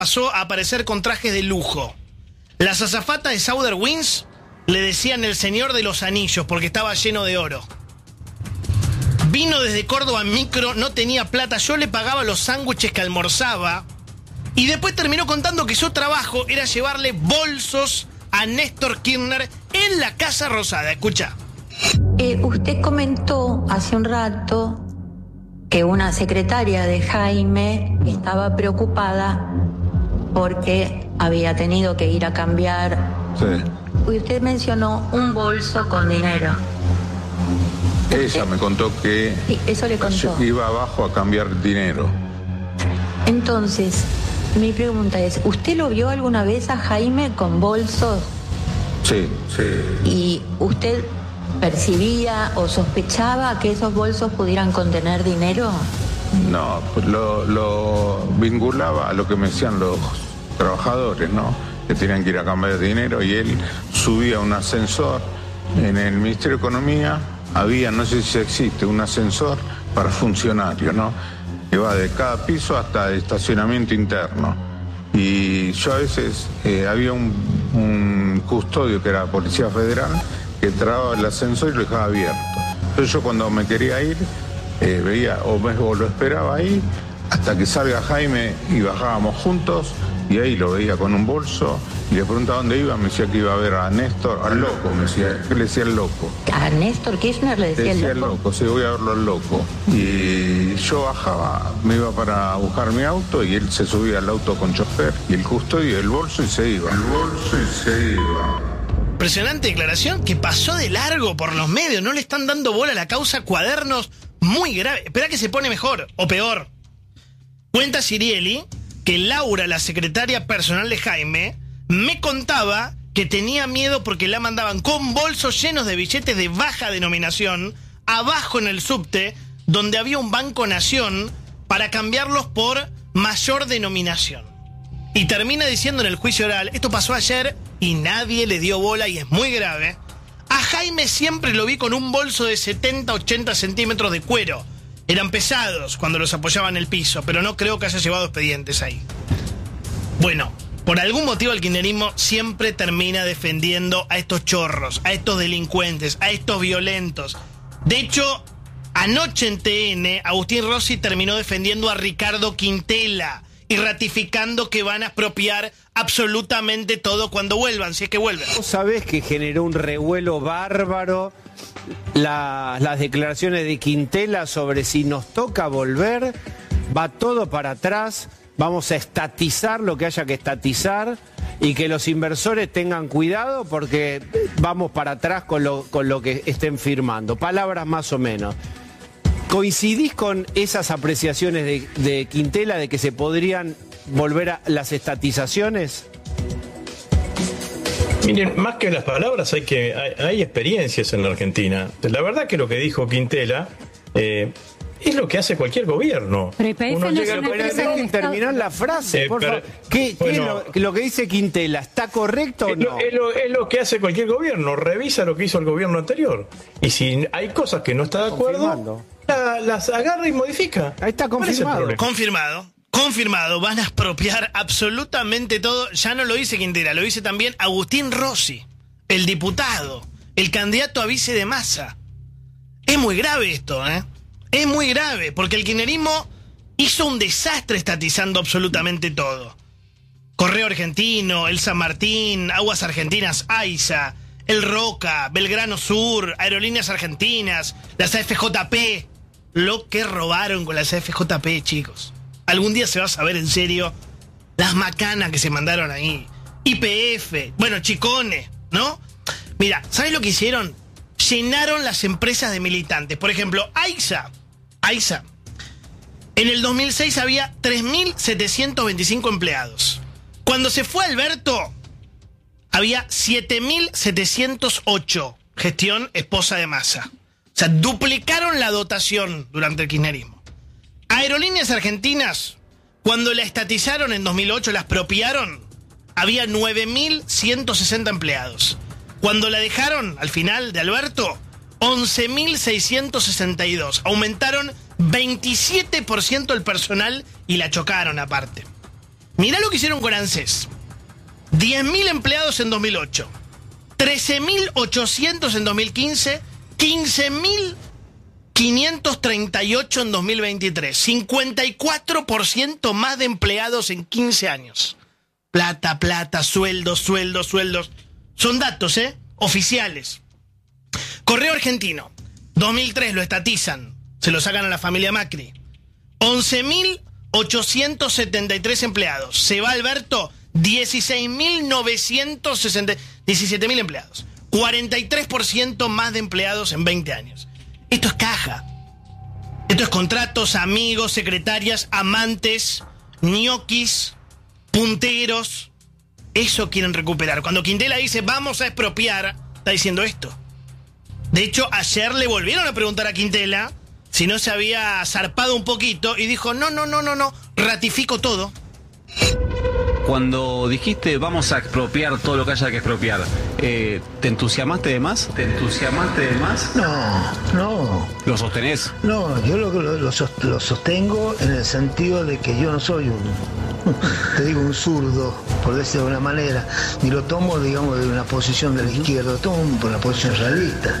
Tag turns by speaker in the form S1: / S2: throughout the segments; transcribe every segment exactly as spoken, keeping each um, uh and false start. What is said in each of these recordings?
S1: pasó a aparecer con trajes de lujo. Las azafatas de Southerwinds le decían el señor de los anillos porque estaba lleno de oro. Vino desde Córdoba en micro, no tenía plata, yo le pagaba los sándwiches que almorzaba. Y después terminó contando que su trabajo era llevarle bolsos a Néstor Kirchner en la Casa Rosada. Escucha.
S2: Eh, usted comentó hace un rato que una secretaria de Jaime estaba preocupada porque había tenido que ir a cambiar.
S3: Sí.
S2: Y usted mencionó un bolso con dinero.
S3: Ella me contó que
S2: Sí, eso le contó.
S3: iba abajo a cambiar dinero.
S2: Entonces, mi pregunta es, ¿usted lo vio alguna vez a Jaime con bolsos?
S3: Sí, sí.
S2: ¿Y usted percibía o sospechaba que esos bolsos pudieran contener dinero?
S3: No, pues lo, lo vinculaba a lo que me decían los trabajadores, ¿no? Que tenían que ir a cambiar dinero y él subía un ascensor. En el Ministerio de Economía había, no sé si existe, un ascensor para funcionarios, ¿no? Que va de cada piso hasta el estacionamiento interno. Y yo a veces, eh, había un, un custodio que era Policía Federal que trababa el ascensor y lo dejaba abierto. Entonces yo cuando me quería ir, eh, veía o, me, o lo esperaba ahí hasta que salga Jaime y bajábamos juntos y ahí lo veía con un bolso y le preguntaba dónde iba, me decía que iba a ver a Néstor, al loco, me decía, ¿qué le decía el loco?
S2: ¿A Néstor Kirchner le decía,
S3: decía
S2: el loco?
S3: el loco, sí, voy a verlo al loco. Y yo bajaba, me iba para buscar mi auto y él se subía al auto con chofer y el custodio del bolso y se iba. El bolso y se iba.
S1: Impresionante declaración que pasó de largo por los medios. No le están dando bola a la causa Cuadernos. Muy grave. Espera que se pone mejor o peor. Cuenta Sirieli que Laura, la secretaria personal de Jaime, me contaba que tenía miedo porque la mandaban con bolsos llenos de billetes de baja denominación abajo en el subte, donde había un Banco Nación, para cambiarlos por mayor denominación. Y termina diciendo en el juicio oral, esto pasó ayer y nadie le dio bola y es muy grave. A Jaime siempre lo vi con un bolso de setenta, ochenta centímetros de cuero. Eran pesados cuando los apoyaba en el piso, pero no creo que haya llevado expedientes ahí. Bueno, por algún motivo el kirchnerismo siempre termina defendiendo a estos chorros, a estos delincuentes, a estos violentos. De hecho, anoche en T N, Agustín Rossi terminó defendiendo a Ricardo Quintela y ratificando que van a expropiar absolutamente todo cuando vuelvan, si es que vuelven.
S4: Vos sabés que generó un revuelo bárbaro la, las declaraciones de Quintela sobre si nos toca volver, va todo para atrás, vamos a estatizar lo que haya que estatizar y que los inversores tengan cuidado porque vamos para atrás con lo, con lo que estén firmando. Palabras más o menos. ¿Coincidís con esas apreciaciones de, de Quintela de que se podrían volver a las estatizaciones?
S5: Miren, más que las palabras hay que hay, hay experiencias en la Argentina. La verdad que lo que dijo Quintela eh, es lo que hace cualquier gobierno.
S6: Pero Y P F
S5: Uno
S6: no
S5: llega
S6: es
S5: al
S6: una
S5: gobierno-
S6: empresa del Estado.
S4: Terminar la frase,
S5: Eh,
S4: por
S5: pero-
S4: favor. ¿Qué, qué
S5: bueno,
S4: es lo, lo que dice Quintela? ¿Está correcto o
S5: Es lo,
S4: no?
S5: es lo- es lo que hace cualquier gobierno, revisa lo que hizo el gobierno anterior. Y si hay cosas que no está de acuerdo,
S4: Confirmando.
S5: la- las agarra y modifica.
S4: Ahí está
S5: ¿Cuál es el
S4: confirmado.
S5: problema?
S1: Confirmado, confirmado, van a expropiar absolutamente todo. Ya no lo dice Quintela, lo dice también Agustín Rossi, el diputado, el candidato a vice de Massa. Es muy grave esto, ¿eh? Es muy grave, porque el kirchnerismo hizo un desastre estatizando absolutamente todo. Correo Argentino, el San Martín, Aguas Argentinas, AISA, el Roca, Belgrano Sur, Aerolíneas Argentinas, las A F J P. Lo que robaron con las A F J P, chicos. Algún día se va a saber en serio las macanas que se mandaron ahí. Y P F, bueno, Chicone, ¿no? Mira, ¿sabes lo que hicieron? Llenaron las empresas de militantes. Por ejemplo, AISA. AISA. En el dos mil seis había tres mil setecientos veinticinco empleados. Cuando se fue Alberto, había siete mil setecientos ocho. Gestión esposa de Massa. O sea, duplicaron la dotación durante el kirchnerismo. Aerolíneas Argentinas, cuando la estatizaron en dos mil ocho, la expropiaron, había nueve mil ciento sesenta empleados. Cuando la dejaron, al final de Alberto, once mil seiscientos sesenta y dos. Aumentaron veintisiete por ciento el personal y la chocaron aparte. Mirá lo que hicieron con ANSES. diez mil empleados en dos mil ocho. trece mil ochocientos en dos mil quince. quince mil quinientos treinta y ocho en dos mil veintitrés. cincuenta y cuatro por ciento más de empleados en quince años. Plata, plata, sueldos, sueldos, sueldos. Son datos, ¿eh? Oficiales. Correo Argentino. dos mil tres lo estatizan. Se lo sacan a la familia Macri. once mil ochocientos setenta y tres empleados. Se va Alberto, dieciséis mil novecientos sesenta, diecisiete mil empleados. cuarenta y tres por ciento más de empleados en veinte años. Esto es caja. Esto es contratos, amigos, secretarias, amantes, ñoquis, punteros. Eso quieren recuperar. Cuando Quintela dice vamos a expropiar, está diciendo esto. De hecho, ayer le volvieron a preguntar a Quintela si no se había zarpado un poquito y dijo, no, no, no, no, no, ratifico todo.
S6: Cuando dijiste vamos a expropiar todo lo que haya que expropiar, eh, ¿te entusiasmaste de más? ¿Te entusiasmaste de más?
S7: No, no.
S6: ¿Lo sostenés?
S7: No, yo lo, lo, lo, sos- lo sostengo en el sentido de que yo no soy un, te digo, un zurdo, por decirlo de una manera, ni lo tomo, digamos, de una posición de la izquierda, lo tomo por una posición realista.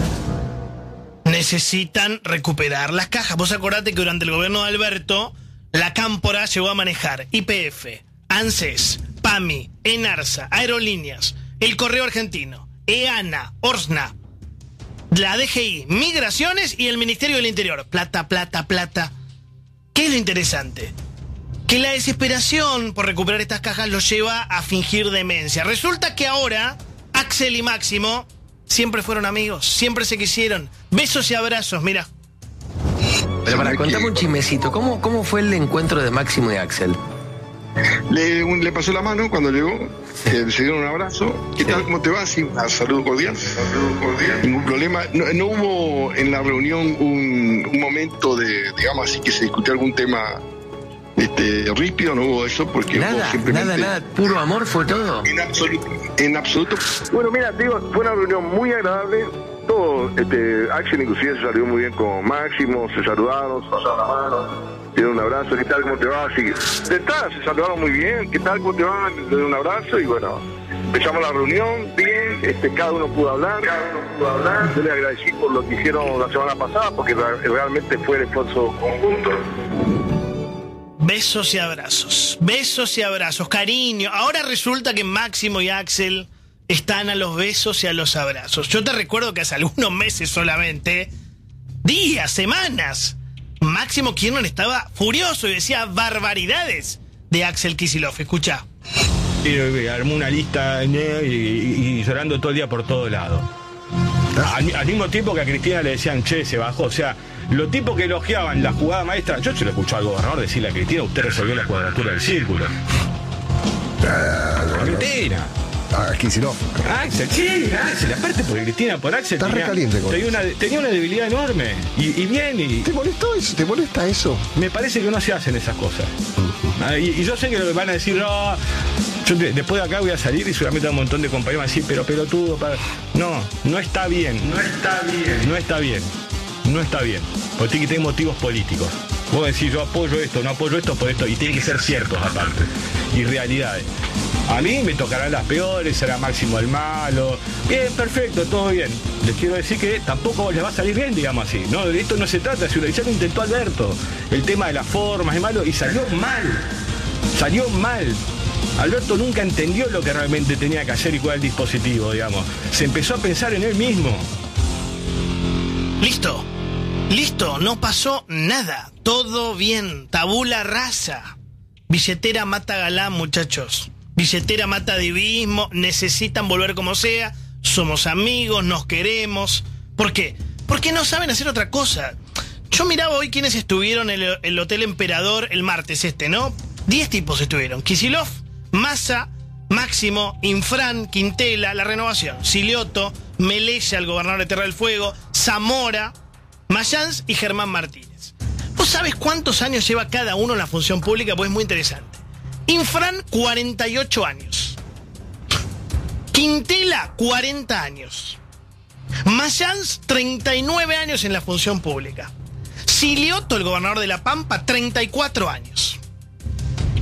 S1: Necesitan recuperar las cajas. Vos acordate que durante el gobierno de Alberto, la Cámpora llegó a manejar Y P F, ANSES, PAMI, ENARSA, Aerolíneas, el Correo Argentino, EANA, ORSNA, la D G I, Migraciones y el Ministerio del Interior. Plata, plata, plata. ¿Qué es lo interesante? Que la desesperación por recuperar estas cajas los lleva a fingir demencia. Resulta que ahora Axel y Máximo siempre fueron amigos, siempre se quisieron. Besos y abrazos, mira.
S8: Pero para contame un chismecito, ¿cómo, cómo fue el encuentro de Máximo y Axel?
S9: Le, un- le pasó la mano cuando llegó, eh, se dieron un abrazo. ¿Qué tal? ¿Cómo te va? Sí, un saludo cordial. Saludo cordial. Ningún problema. No, no hubo en la reunión un, un momento de, digamos así, que se discutió algún tema este, rípido, no hubo eso, porque hubo
S8: Nada,
S9: simplemente...
S8: nada, nada, puro amor fue todo.
S9: En absoluto. En absoluto.
S10: Bueno, mira, te digo, fue una reunión muy agradable. Todo, este, Axel inclusive se salió muy bien con Máximo, se saludaron, se pasaron la mano, dieron un abrazo, ¿qué tal, cómo te va? Así que, de entrada se saludaron muy bien, ¿qué tal, cómo te va? Le dieron un abrazo y bueno, empezamos la reunión, bien, este, cada uno pudo hablar, cada uno pudo hablar. Yo les agradecí por lo que hicieron la semana pasada, porque ra- realmente fue el esfuerzo conjunto.
S1: Besos y abrazos, besos y abrazos, cariño. Ahora resulta que Máximo y Axel están a los besos y a los abrazos. Yo te recuerdo que hace algunos meses solamente, días, semanas, Máximo Kirchner estaba furioso y decía barbaridades de Axel Kicillof. Escucha.
S11: Y armó una lista y, y- y llorando todo el día por todos lados. Al, al mismo tiempo que a Cristina le decían, che, se bajó. O sea, los tipos que elogiaban la jugada maestra, yo se lo escuché al gobernador decirle a Cristina, usted resolvió la cuadratura del círculo. A Cristina.
S12: A Kicillof.
S11: Axel, sí, Axel. Aparte porque Cristina por Axel
S12: Está
S11: tenía,
S12: recaliente con
S11: tenía, una, tenía una debilidad enorme. Y, y bien, y...
S12: ¿Te molestó eso? ¿Te molesta eso?
S11: Me parece que no se hacen esas cosas. Ah, y, y yo sé que lo que van a decir, no, yo te- después de acá voy a salir y seguramente un montón de compañeros van a decir, pero pelotudo, para... no, no está bien, no está bien, no está bien, no está bien, porque tiene que tener motivos políticos. Vos decís, yo apoyo esto, no apoyo esto por esto, y tiene que ser ciertos aparte, y realidades. A mí me tocarán las peores, será Máximo el malo. Bien, perfecto, todo bien. Les quiero decir que tampoco les va a salir bien, digamos así. No, de esto no se trata, si ya lo intentó Alberto. El tema de las formas es malo y salió mal. Salió mal. Alberto nunca entendió lo que realmente tenía que hacer y cuál era el dispositivo, digamos. Se empezó a pensar en él mismo.
S1: Listo, listo, no pasó nada. Todo bien, tabula rasa. Billetera mata galán, muchachos. Billetera mata divismo, necesitan volver como sea, somos amigos, nos queremos. ¿Por qué? Porque no saben hacer otra cosa. Yo miraba hoy quienes estuvieron en el, el Hotel Emperador el martes este, ¿no? Diez tipos estuvieron. Kicillof, Massa, Máximo, Infran, Quintela, La Renovación, Silioto, Melella, el gobernador de Tierra del Fuego, Zamora, Mayans y Germán Martínez. ¿Vos sabés cuántos años lleva cada uno en la función pública? Pues es muy interesante. Infran, cuarenta y ocho años. Quintela, cuarenta años. Mayans, treinta y nueve años en la función pública. Silioto, el gobernador de La Pampa, treinta y cuatro años.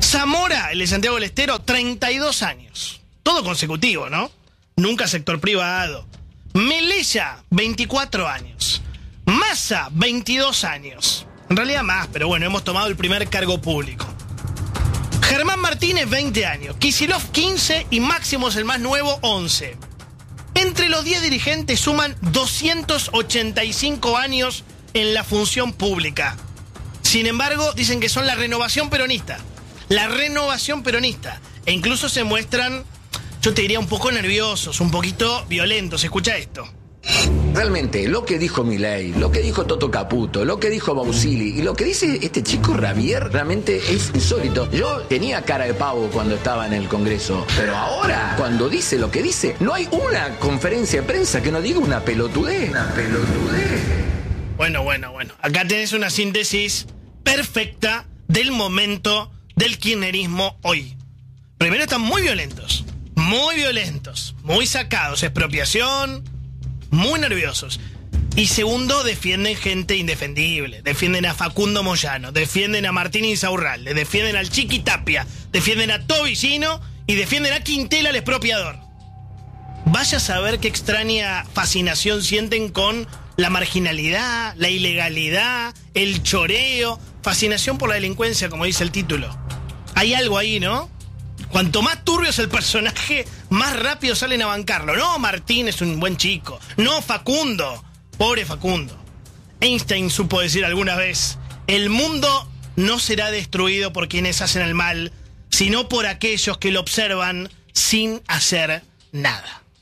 S1: Zamora, el de Santiago del Estero, treinta y dos años. Todo consecutivo, ¿no? Nunca sector privado. Melella, veinticuatro años. Massa, veintidós años. En realidad más, pero bueno, hemos tomado el primer cargo público. Germán Martínez, veinte años. Kicillof, quince y Máximo es el más nuevo, once. Entre los diez dirigentes suman doscientos ochenta y cinco años en la función pública. Sin embargo, dicen que son la renovación peronista. La renovación peronista. E incluso se muestran, yo te diría, un poco nerviosos, un poquito violentos. Escucha esto.
S13: Realmente, lo que dijo Milei, lo que dijo Toto Caputo, lo que dijo Bausili y lo que dice este chico Ravier realmente es insólito. Yo tenía cara de pavo cuando estaba en el Congreso, pero ahora, cuando dice lo que dice, no hay una conferencia de prensa que no diga una pelotudez. Una pelotudez.
S1: Bueno, bueno, bueno. Acá tenés una síntesis perfecta del momento del kirchnerismo hoy. Primero, están muy violentos, muy violentos, muy sacados, expropiación, muy nerviosos. Y segundo, defienden gente indefendible. Defienden a Facundo Moyano, defienden a Martín Insaurralde, defienden al Chiqui Tapia, defienden a Tobillino y defienden a Quintela, el expropiador. Vaya a saber qué extraña fascinación sienten con la marginalidad, la ilegalidad, el choreo, fascinación por la delincuencia, como dice el título. Hay algo ahí, ¿no? Cuanto más turbio es el personaje, más rápido salen a bancarlo. No, Martín es un buen chico. No, Facundo. Pobre Facundo. Einstein supo decir alguna vez, el mundo no será destruido por quienes hacen el mal, sino por aquellos que lo observan sin hacer nada.